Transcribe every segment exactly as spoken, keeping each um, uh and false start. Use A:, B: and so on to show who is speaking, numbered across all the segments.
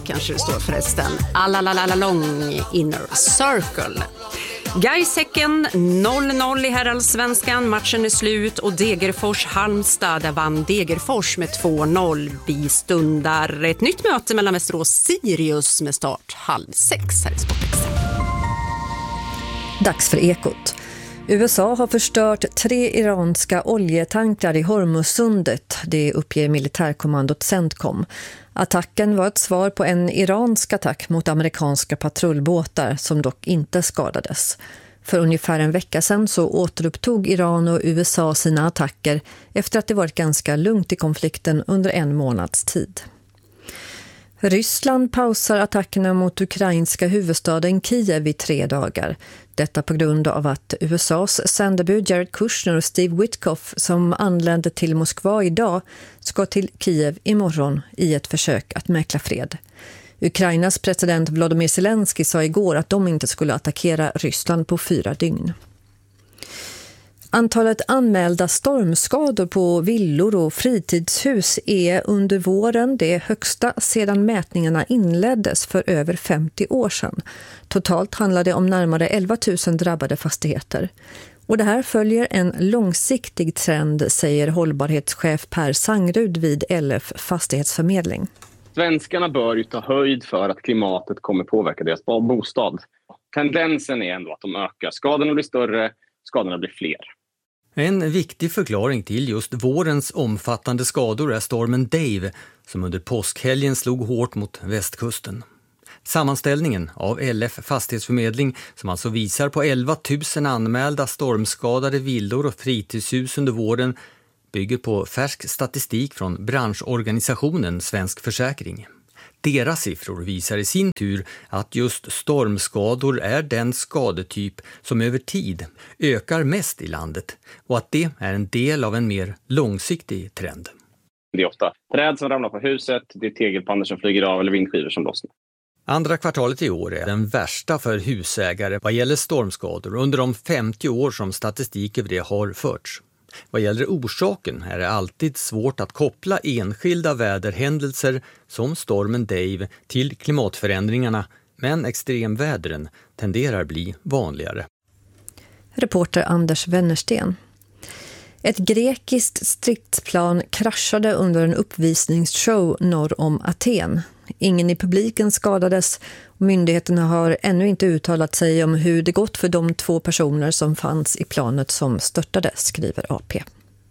A: kanske det står förresten. Alalalalong Inner Circle. Gais-Häcken noll noll i herrallsvenskan. Matchen är slut och Degerfors-Halmstad, där vann Degerfors med två noll. Vi stundar ett nytt möte mellan Västerås-Sirius med start halv sex här i Sportextra.
B: Dags för Ekot. U S A har förstört tre iranska oljetankar i Hormuzsundet, det uppger militärkommandot CENTCOM. Attacken var ett svar på en iransk attack mot amerikanska patrullbåtar som dock inte skadades. För ungefär en vecka sedan så återupptog Iran och U S A sina attacker efter att det varit ganska lugnt i konflikten under en månads tid. Ryssland pausar attackerna mot ukrainska huvudstaden Kiev i tre dagar. Detta på grund av att U S A:s sändebud Jared Kushner och Steve Witkoff, som anlände till Moskva idag, ska till Kiev imorgon i ett försök att mäkla fred. Ukrainas president Volodymyr Zelensky sa igår att de inte skulle attackera Ryssland på fyra dygn. Antalet anmälda stormskador på villor och fritidshus är under våren det högsta sedan mätningarna inleddes för över femtio år sedan. Totalt handlar det om närmare elva tusen drabbade fastigheter. Och det här följer en långsiktig trend, säger hållbarhetschef Per Sangrud vid L F Fastighetsförmedling.
C: Svenskarna bör ju ta höjd för att klimatet kommer påverka deras bostad. Tendensen är ändå att de ökar. Skadorna blir större, skadorna blir fler.
D: En viktig förklaring till just vårens omfattande skador är stormen Dave, som under påskhelgen slog hårt mot västkusten. Sammanställningen av L F Fastighetsförmedling, som alltså visar på elva tusen anmälda stormskadade villor och fritidshus under våren, bygger på färsk statistik från branschorganisationen Svensk Försäkring. Deras siffror visar i sin tur att just stormskador är den skadetyp som över tid ökar mest i landet och att det är en del av en mer långsiktig trend.
C: Det är ofta träd som ramlar på huset, det är tegelpannor som flyger av eller vindskivor som lossnar.
D: Andra kvartalet i år är den värsta för husägare vad gäller stormskador under de femtio år som statistik över det har förts. Vad gäller orsaken är det alltid svårt att koppla enskilda väderhändelser som stormen Dave till klimatförändringarna, men extremvädren tenderar bli vanligare.
B: Reporter Anders Wennersten. Ett grekiskt stridsplan kraschade under en uppvisningsshow norr om Aten. Ingen i publiken skadades och myndigheterna har ännu inte uttalat sig om hur det gått för de två personer som fanns i planet som störtade, skriver A P.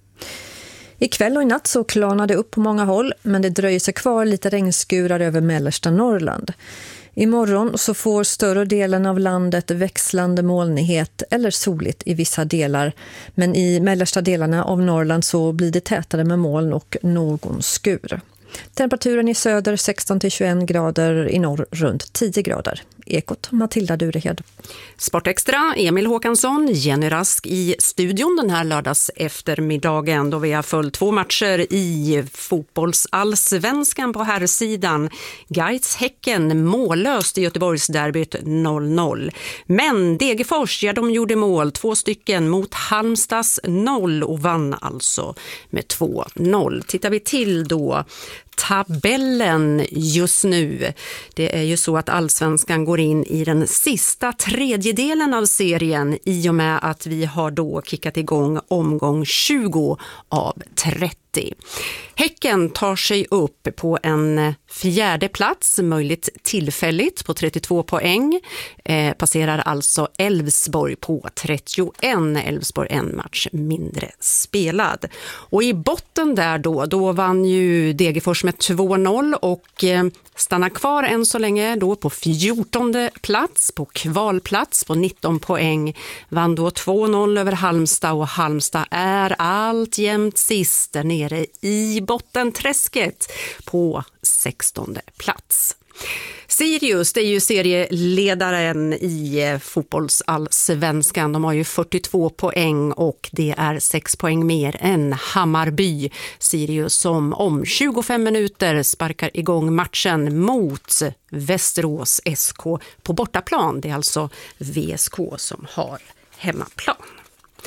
B: I kväll och i natt så klarnade det upp på många håll, men det dröjer sig kvar lite regnskurar över mellersta Norrland. Imorgon så får större delen av landet växlande molnighet eller soligt i vissa delar. Men i mellersta delarna av Norrland så blir det tätare med moln och någon skur. Temperaturen i söder sexton till tjugoett grader, i norr runt tio grader. Ekot, Matilda Durehed.
A: Sportextra, Emil Håkansson, Jenny Rask i studion den här lördags eftermiddagen då vi har följt två matcher i fotbollsallsvenskan på herrsidan. Gais-Häcken mållöst i Göteborgsderbyt noll noll. Men Degerfors, ja, de gjorde mål, två stycken mot Halmstads noll och vann alltså med två noll. Tittar vi till då tabellen just nu. Det är ju så att allsvenskan går in i den sista tredjedelen av serien i och med att vi har då kickat igång omgång tjugo av trettio. Häcken tar sig upp på en fjärde plats, möjligt tillfälligt, på trettiotvå poäng. Eh, passerar alltså Elfsborg på trettioen. Elfsborg en match mindre spelad. Och i botten där då, då vann ju Degerfors med två noll och eh, stannar kvar än så länge då på fjortonde plats, på kvalplats på nitton poäng. Vann då två noll över Halmstad och Halmstad är alltjämt sist där nere i bottenträsket på sextonde plats. Sirius, det är ju serieledaren i fotbollsallsvenskan. De har ju fyrtiotvå poäng och det är sex poäng mer än Hammarby. Sirius som om tjugofem minuter sparkar igång matchen mot Västerås S K på bortaplan. Det är alltså V S K som har hemmaplan.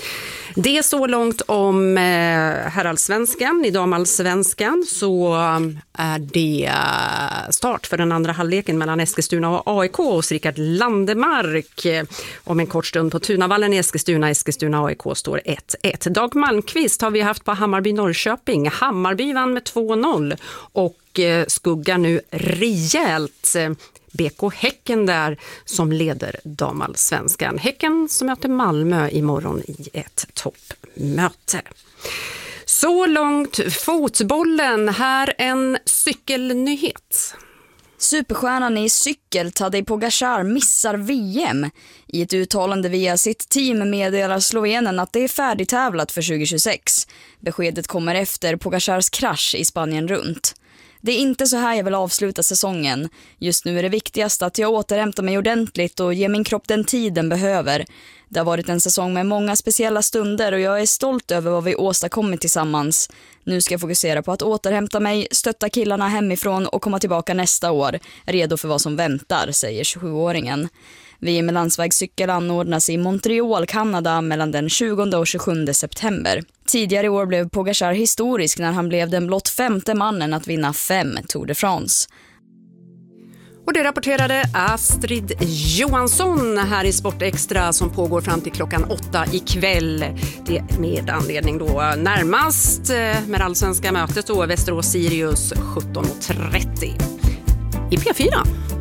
A: Det är så långt om herrallsvenskan. I damallsvenskan så är det start för den andra halvleken mellan Eskilstuna och A I K hos Rickard Landemark. Om en kort stund på Tunavallen i Eskilstuna. Eskilstuna A I K står ett ett. Dag Malmqvist har vi haft på Hammarby-Norrköping. Hammarby vann med två noll och skuggar nu rejält B K Häcken där som leder damallsvenskan. Häcken som möter Malmö imorgon i ett toppmöte. Så långt fotbollen. Här en cykelnyhet.
E: Superstjärnan i cykel Tadej Pogačar missar V M. I ett uttalande via sitt team meddelar Slovenen att det är färdigtävlat för tjugohundratjugosex. Beskedet kommer efter Pogačars krasch i Spanien runt. Det är inte så här jag vill avsluta säsongen. Just nu är det viktigast att jag återhämtar mig ordentligt och ger min kropp den tid den behöver. Det har varit en säsong med många speciella stunder och jag är stolt över vad vi åstadkommit tillsammans. Nu ska jag fokusera på att återhämta mig, stötta killarna hemifrån och komma tillbaka nästa år, redo för vad som väntar, säger tjugosjuåringen. V M med landsvägscykel anordnas i Montreal, Kanada mellan den tjugonde och tjugosjunde september. Tidigare i år blev Pogačar historisk när han blev den blott femte mannen att vinna fem Tour de France.
A: Och det rapporterade Astrid Johansson här i Sportextra som pågår fram till klockan åtta ikväll. Det med anledning då närmast med allsvenska mötet då Västerås Sirius sjutton trettio i P fyra.